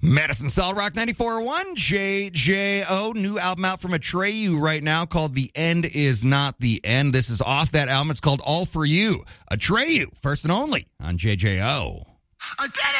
Madison Solid Rock 94.1, JJO, new album out from Atreyu right now called The End Is Not the End. This is off that album. It's called All For You. Atreyu, first and only on JJO. I did it!